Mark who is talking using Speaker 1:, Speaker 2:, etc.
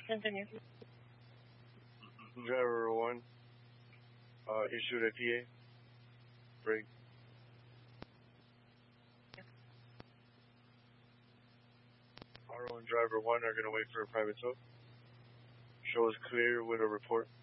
Speaker 1: Continue.
Speaker 2: Driver 1, issued a PA. Break. R1 and driver 1 are going to wait for a private tow. Show is clear with a report.